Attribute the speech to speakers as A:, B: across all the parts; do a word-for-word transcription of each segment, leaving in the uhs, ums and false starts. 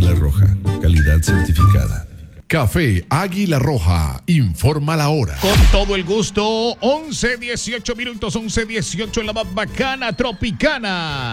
A: Águila Roja, calidad certificada. Café Águila Roja, informa la hora.
B: Con todo el gusto, once dieciocho minutos, once dieciocho en la más bacana Tropicana.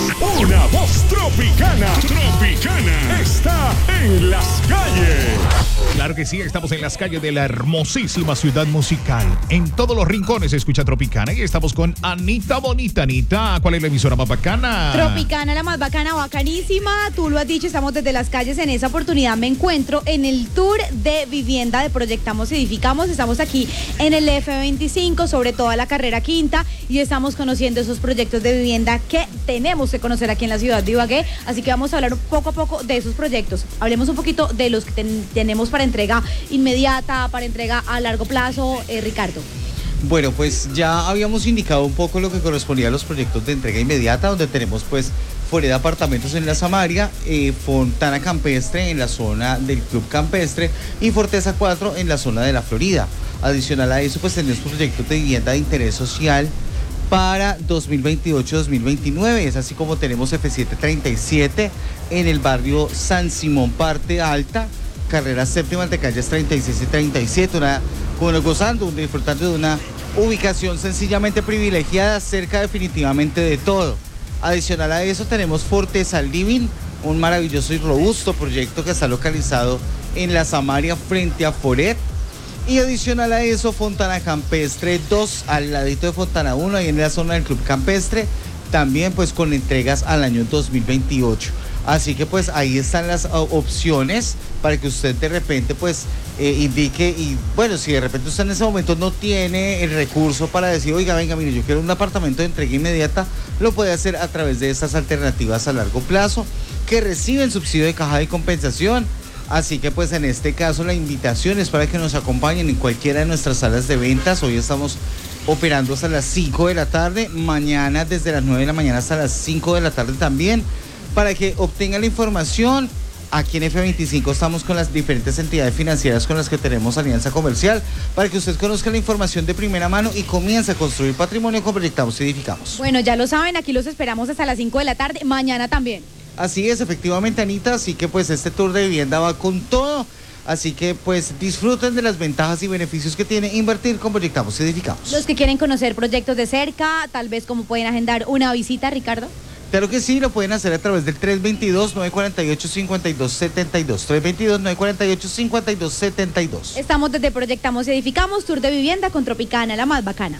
C: Una voz tropicana, tropicana, está en las calles.
B: Claro que sí, estamos en las calles de la hermosísima ciudad musical. En todos los rincones se escucha Tropicana y estamos con Anita Bonita. Anita, ¿cuál es la emisora más bacana?
D: Tropicana, la más bacana, bacanísima. Tú lo has dicho, estamos desde las calles. En esa oportunidad me encuentro en el tour de vivienda de Proyectamos Edificamos. Estamos aquí en el F veinticinco, sobre toda la carrera quinta, y estamos conociendo esos proyectos de vivienda que tenemos que conocer aquí en la ciudad de Ibagué. Así que vamos a hablar poco a poco de esos proyectos. Hablemos un poquito de los que ten- tenemos para entrega inmediata, para entrega a largo plazo. eh, Ricardo.
E: Bueno, pues ya habíamos indicado un poco lo que correspondía a los proyectos de entrega inmediata, donde tenemos pues Foreda Apartamentos en la Samaria, eh, Fontana Campestre en la zona del Club Campestre y Forteza cuatro en la zona de la Florida. Adicional a eso, pues tenemos proyectos de vivienda de interés social para dos mil veintiocho dos mil veintinueve, es así como tenemos F setecientos treinta y siete en el barrio San Simón, parte alta, carrera séptima de calles treinta y seis y treinta y siete, una, bueno, gozando, disfrutando de una ubicación sencillamente privilegiada, cerca definitivamente de todo. Adicional a eso tenemos Forteza Living, un maravilloso y robusto proyecto que está localizado en la Samaria frente a Foret. Y adicional a eso, Fontana Campestre dos, al ladito de Fontana uno, ahí en la zona del Club Campestre, también pues con entregas al año dos mil veintiocho. Así que pues ahí están las uh, opciones para que usted de repente pues eh, indique, y bueno, si de repente usted en ese momento no tiene el recurso para decir, oiga, venga, mire, yo quiero un apartamento de entrega inmediata, lo puede hacer a través de estas alternativas a largo plazo que reciben subsidio de caja de compensación. Así que pues en este caso la invitación es para que nos acompañen en cualquiera de nuestras salas de ventas. Hoy estamos operando hasta las cinco de la tarde, mañana desde las nueve de la mañana hasta las cinco de la tarde también, para que obtengan la información. Aquí en F veinticinco estamos con las diferentes entidades financieras con las que tenemos alianza comercial, para que usted conozca la información de primera mano y comience a construir patrimonio con Proyectamos y Edificamos.
D: Bueno, ya lo saben, aquí los esperamos hasta las cinco de la tarde, mañana también.
E: Así es, efectivamente, Anita, así que pues este tour de vivienda va con todo, así que pues disfruten de las ventajas y beneficios que tiene invertir con Proyectamos y Edificamos.
D: Los que quieren conocer proyectos de cerca, tal vez cómo pueden agendar una visita, Ricardo.
E: Claro que sí, lo pueden hacer a través del tres dos dos, nueve cuatro ocho, cinco dos siete dos, tres dos dos, nueve cuatro ocho, cinco dos siete dos.
D: Estamos desde Proyectamos y Edificamos, tour de vivienda con Tropicana, la más bacana.